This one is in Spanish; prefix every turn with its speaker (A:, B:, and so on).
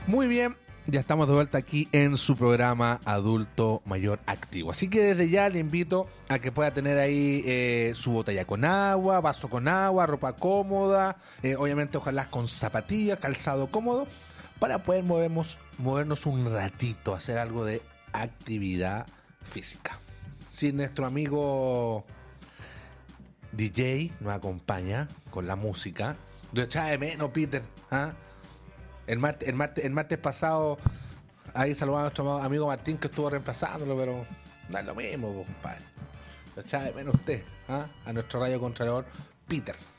A: Muy bien, ya estamos de vuelta aquí en su programa Adulto Mayor Activo. Así que desde ya le invito a que pueda tener ahí su botella con agua, vaso con agua, ropa cómoda, obviamente ojalá con zapatillas, calzado cómodo, para poder movernos un ratito, hacer algo de actividad física. Si nuestro amigo DJ nos acompaña con la música, lo echaba de menos, Peter, ¿ah? El martes pasado, ahí saludamos a nuestro amigo Martín que estuvo reemplazándolo, pero no es lo mismo, compadre. Lo echaba de menos usted, ¿ah? A nuestro radio contralor, Peter.